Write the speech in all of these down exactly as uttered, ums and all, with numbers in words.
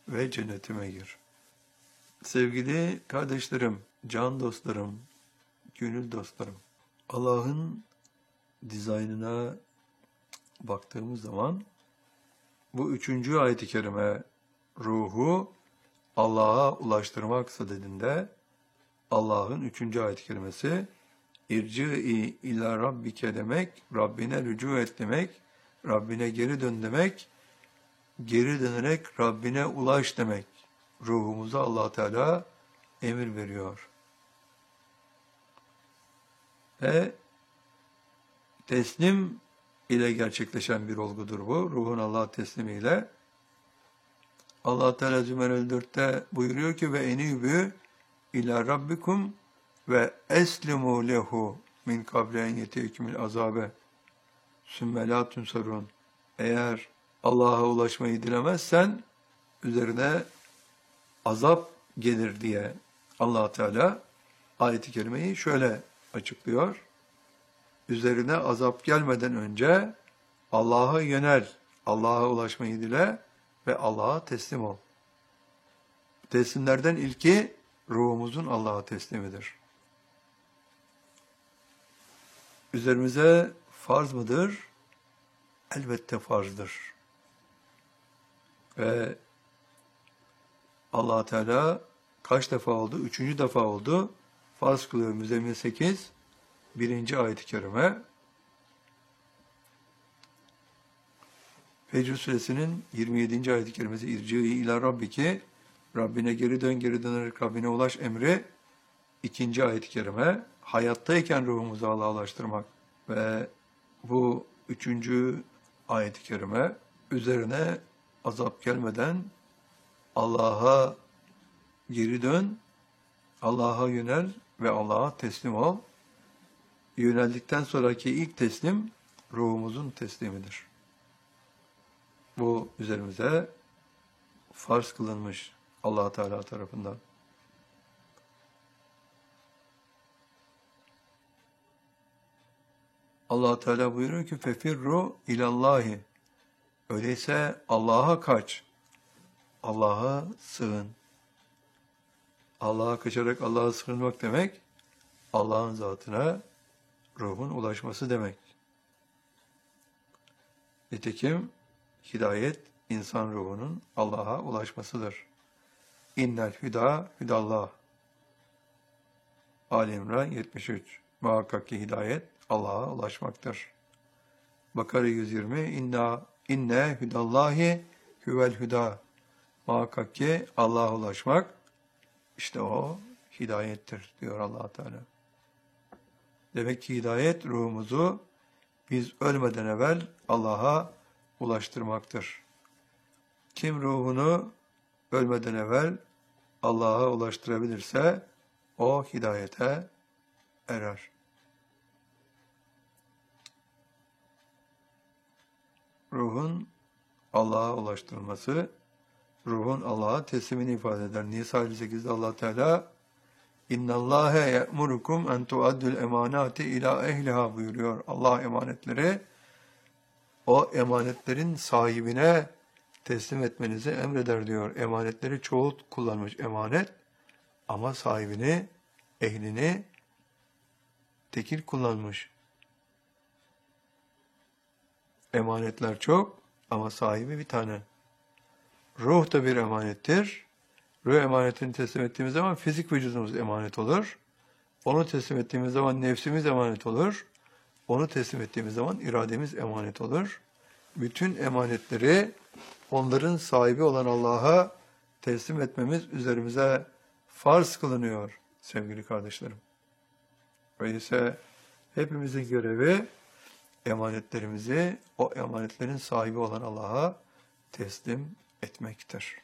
ve cennetime gir. Sevgili kardeşlerim, can dostlarım, gönül dostlarım, Allah'ın dizaynına baktığımız zaman bu üçüncü ayet-i kerime ruhu Allah'a ulaştırmak sadedinde Allah'ın üçüncü ayet-i kerimesi İrci'i ila rabbike demek, Rabbine rücu et demek, Rabbine geri dön demek, geri dönerek Rabbine ulaş demek. Ruhumuza Allah Teala emir veriyor. Ve teslim ile gerçekleşen bir olgudur bu. Ruhun Allah'a teslimiyle. Allah Teala Zümer dörtte buyuruyor ki ve enibü ila rabbikum ve eslimu lehu min kable en yetekümül azabe sümme la tunsarun. Eğer Allah'a ulaşmayı dilemezsen üzerine azap gelir diye Allah Teala ayet-i kerimeyi şöyle açıklıyor. Üzerine azap gelmeden önce Allah'a yönel, Allah'a ulaşmayı dile ve Allah'a teslim ol. Teslimlerden ilki ruhumuzun Allah'a teslimidir. Üzerimize farz mıdır? Elbette farzdır. Ve Allah Teala kaç defa oldu? Üçüncü defa oldu. Farz kılıyor Müzzemmil sekiz. Birinci ayet-i kerime. Fecr suresinin yirmi yedinci ayet-i kerimesi İrci'i ila rabbiki, Rabbine geri dön, geri dönerek Rabbine ulaş emri. İkinci ayet-i kerime, hayattayken ruhumuzu Allah'a ulaştırmak. Ve bu üçüncü ayet-i kerime, üzerine azap gelmeden Allah'a geri dön, Allah'a yönel ve Allah'a teslim ol. Yöneldikten sonraki ilk teslim ruhumuzun teslimidir. Bu üzerimize farz kılınmış Allah Teala tarafından. Allah Teala buyuruyor ki fefirru ilallahi. Öyleyse Allah'a kaç. Allah'a sığın. Allah'a kaçarak Allah'a sığınmak demek, Allah'ın zatına ruhun ulaşması demek. Nitekim hidayet insan ruhunun Allah'a ulaşmasıdır. İnnel hüda hüdallah. Ali İmran yetmiş üç. Muhakkak ki hidayet Allah'a ulaşmaktır. Bakara yüz yirmi. İnna inne hüdallahi huvel hüda. Muhakkak ki Allah'a ulaşmak işte o hidayettir diyor Allah Teala. Demek ki hidayet ruhumuzu biz ölmeden evvel Allah'a ulaştırmaktır. Kim ruhunu ölmeden evvel Allah'a ulaştırabilirse o hidayete erer. Ruhun Allah'a ulaştırılması, ruhun Allah'a teslimini ifade eder. Nisa elli sekizde Allah Teala İnna Allahe ye'murukum en tuaddul emanati ila ehliha buyuruyor. Allah emanetleri o emanetlerin sahibine teslim etmenizi emreder diyor. Emanetleri çoğul kullanmış emanet ama sahibini, ehlini tekil kullanmış. Emanetler çok ama sahibi bir tane. Ruh da bir emanettir. Ruh emanetini teslim ettiğimiz zaman fizik vücudumuz emanet olur. Onu teslim ettiğimiz zaman nefsimiz emanet olur. Onu teslim ettiğimiz zaman irademiz emanet olur. Bütün emanetleri onların sahibi olan Allah'a teslim etmemiz üzerimize farz kılınıyor sevgili kardeşlerim. Öyleyse hepimizin görevi emanetlerimizi o emanetlerin sahibi olan Allah'a teslim etmektir.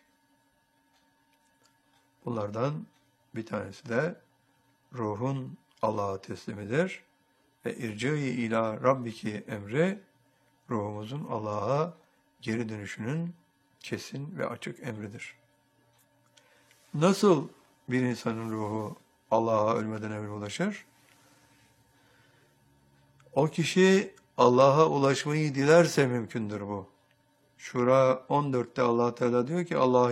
Bunlardan bir tanesi de ruhun Allah'a teslimidir ve irci'i ila rabbiki emri ruhumuzun Allah'a geri dönüşünün kesin ve açık emridir. Nasıl bir insanın ruhu Allah'a ölmeden evvel ulaşır? O kişi Allah'a ulaşmayı dilerse mümkündür bu. Şura on dörtte Allah Teala diyor ki Allah